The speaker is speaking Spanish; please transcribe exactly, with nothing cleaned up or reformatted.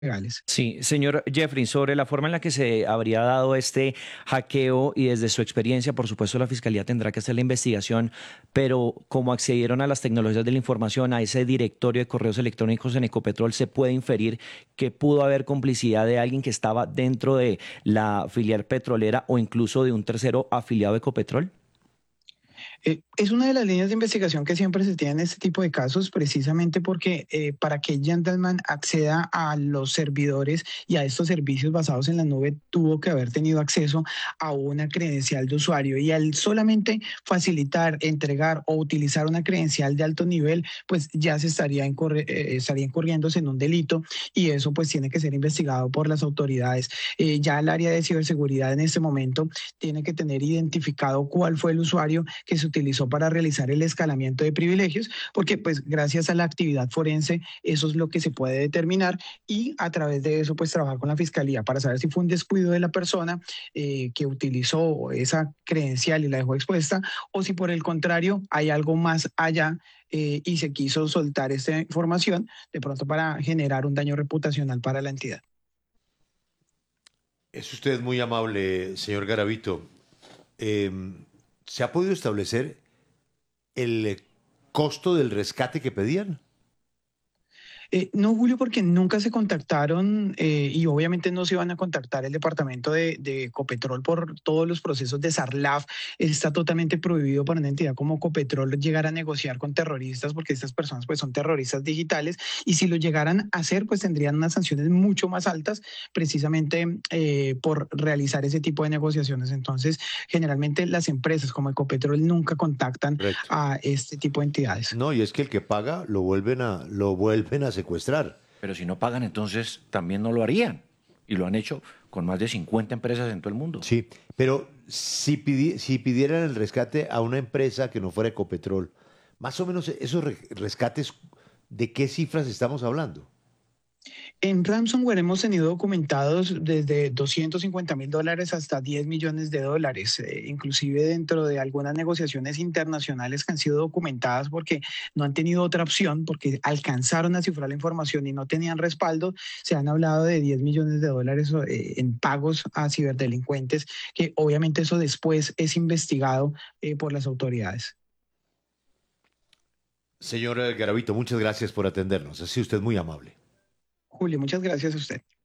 legales. Sí, señor Jeffrey, sobre la forma en la que se habría dado este hackeo y desde su experiencia, por supuesto, la Fiscalía tendrá que hacer la investigación, pero como accedieron a las tecnologías de la información, a ese directorio de correos electrónicos en Ecopetrol, se puede inferir que pudo haber complicidad de alguien que estaba dentro de la filial petrolera o incluso de un tercero afiliado a Ecopetrol. Eh, es una de las líneas de investigación que siempre se tiene en este tipo de casos, precisamente porque eh, para que Gentleman acceda a los servidores y a estos servicios basados en la nube, tuvo que haber tenido acceso a una credencial de usuario. Y al solamente facilitar, entregar o utilizar una credencial de alto nivel, pues ya se estaría, incurri eh, estaría incurriéndose en un delito y eso pues tiene que ser investigado por las autoridades. Eh, ya el área de ciberseguridad en este momento tiene que tener identificado cuál fue el usuario que se utilizó para realizar el escalamiento de privilegios, porque pues gracias a la actividad forense eso es lo que se puede determinar y a través de eso pues trabajar con la fiscalía para saber si fue un descuido de la persona eh, que utilizó esa credencial y la dejó expuesta o si por el contrario hay algo más allá eh, y se quiso soltar esta información de pronto para generar un daño reputacional para la entidad. Es usted muy amable, señor Garavito. Eh, ¿Se ha podido establecer el eh, costo del rescate que pedían? Eh, no, Julio, porque nunca se contactaron eh, y obviamente no se iban a contactar el departamento de, de Ecopetrol por todos los procesos de SARLAF. Está totalmente prohibido para una entidad como Ecopetrol llegar a negociar con terroristas porque estas personas pues son terroristas digitales y si lo llegaran a hacer pues tendrían unas sanciones mucho más altas precisamente eh, por realizar ese tipo de negociaciones. Entonces, generalmente las empresas como Ecopetrol nunca contactan Correcto. a este tipo de entidades. No, y es que el que paga lo vuelven a, lo vuelven a secuestrar. Pero si no pagan, entonces también no lo harían. Y lo han hecho con más de cincuenta empresas en todo el mundo. Sí, pero si, pidi- si pidieran el rescate a una empresa que no fuera Ecopetrol, más o menos esos re- rescates, ¿de qué cifras estamos hablando? En ransomware hemos tenido documentados desde doscientos cincuenta mil dólares hasta diez millones de dólares, eh, inclusive dentro de algunas negociaciones internacionales que han sido documentadas porque no han tenido otra opción, porque alcanzaron a cifrar la información y no tenían respaldo, se han hablado de diez millones de dólares eh, en pagos a ciberdelincuentes, que obviamente eso después es investigado eh, por las autoridades. Señor Garavito, muchas gracias por atendernos. Ha sido usted muy amable. Julio, muchas gracias a usted.